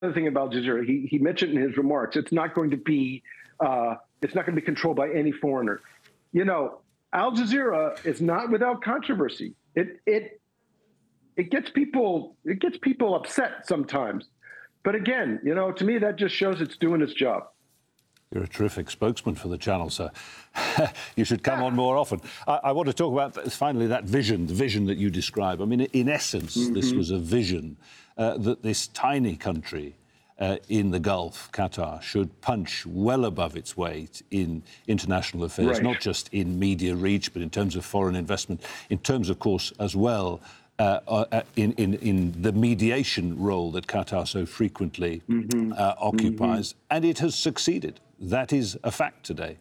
thing about Al Jazeera. He mentioned in his remarks, it's not going to be controlled by any foreigner. You know, Al Jazeera is not without controversy. It gets people upset sometimes. But again, you know, to me, that just shows it's doing its job. You're a terrific spokesman for the channel, sir. You should come on more often. I want to talk about, finally, that vision, the vision that you describe. I mean, in essence, this was a vision that this tiny country in the Gulf, Qatar, should punch well above its weight in international affairs, not just in media reach, but in terms of foreign investment, in terms, of course, as well, in the mediation role that Qatar so frequently occupies. And it has succeeded. That is a fact today.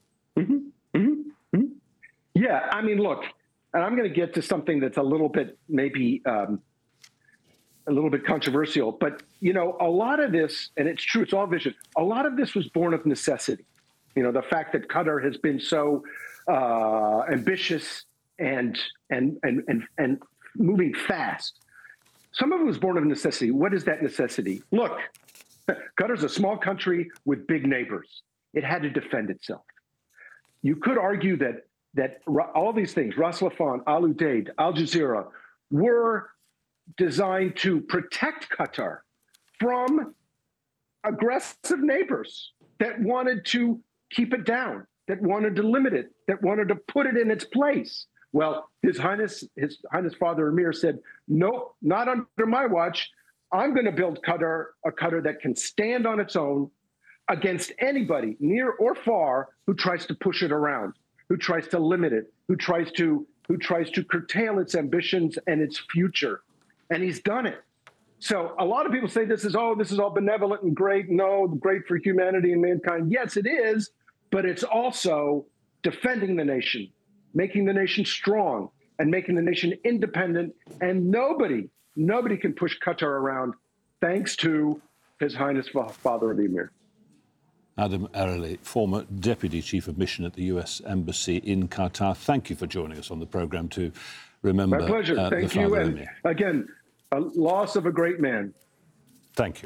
Yeah, I mean, look, and I'm going to get to something that's a little bit, maybe a little bit controversial, but, you know, a lot of this, and it's true, it's all vision, a lot of this was born of necessity. You know, the fact that Qatar has been so ambitious and moving fast. Some of it was born of necessity. What is that necessity? Look, Qatar's a small country with big neighbors. It had to defend itself. You could argue that all these things, Ras Laffan, Al Udeid, Al Jazeera, were designed to protect Qatar from aggressive neighbors that wanted to keep it down, that wanted to limit it, that wanted to put it in its place. Well, His Highness Father Emir said, nope, not under my watch. I'm going to build a Qatar that can stand on its own against anybody, near or far, who tries to push it around, who tries to limit it, who tries to curtail its ambitions and its future. And he's done it. So a lot of people say this is all benevolent and great. No, great for humanity and mankind. Yes, it is, but it's also defending the nation, making the nation strong and making the nation independent. And nobody can push Qatar around thanks to His Highness Father of the Emir. Adam Arali, former Deputy Chief of Mission at the US Embassy in Qatar. Thank you for joining us on the programme to remember My pleasure. Thank you. And again, a loss of a great man. Thank you.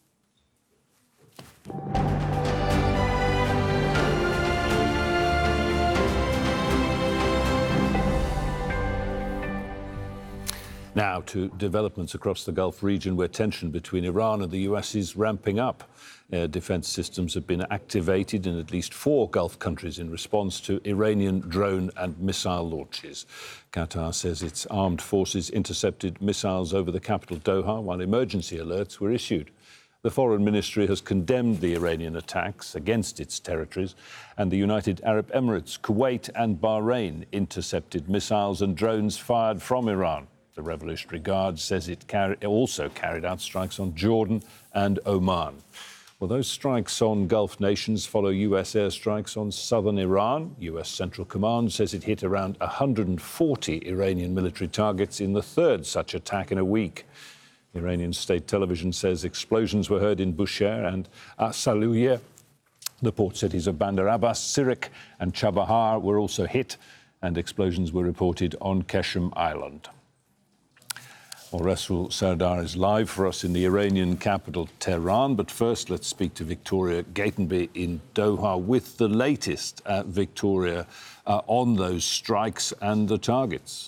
Now to developments across the Gulf region where tension between Iran and the US is ramping up. Air defense systems have been activated in at least 4 Gulf countries in response to Iranian drone and missile launches. Qatar says its armed forces intercepted missiles over the capital Doha while emergency alerts were issued. The Foreign Ministry has condemned the Iranian attacks against its territories, and the United Arab Emirates, Kuwait and Bahrain intercepted missiles and drones fired from Iran. The Revolutionary Guard says it also carried out strikes on Jordan and Oman. Well, those strikes on Gulf nations follow US airstrikes on southern Iran. US Central Command says it hit around 140 Iranian military targets in the third such attack in a week. Iranian state television says explosions were heard in Bushehr and Salouiyeh. The port cities of Bandar Abbas, Sirik and Chabahar were also hit, and explosions were reported on Qeshm Island. Well, Rasul Sardar is live for us in the Iranian capital, Tehran. But first, let's speak to Victoria Gatenby in Doha with the latest, Victoria, on those strikes and the targets.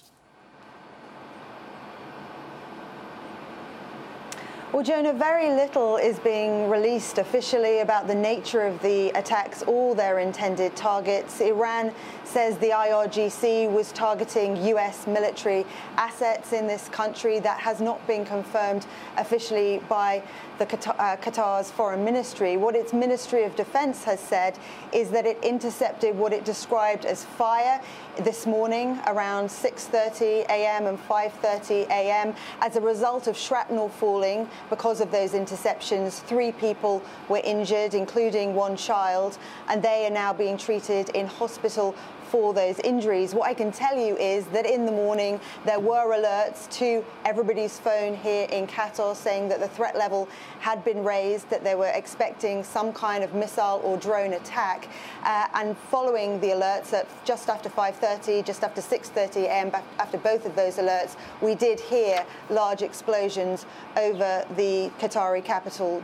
Well, Jonah, very little is being released officially about the nature of the attacks or their intended targets. Iran says the IRGC was targeting US military assets in this country. That has not been confirmed officially by the Qatar's foreign ministry. What its Ministry of Defense has said is that it intercepted what it described as fire this morning around 6:30 a.m. and 5:30 a.m. as a result of shrapnel falling. Because of those interceptions, 3 people were injured, including 1 child, and they are now being treated in hospital for those injuries. What I can tell you is that in the morning there were alerts to everybody's phone here in Qatar saying that the threat level had been raised, that they were expecting some kind of missile or drone attack. And following the alerts at just after 5:30, just after 6:30 a.m., after both of those alerts, we did hear large explosions over the Qatari capital,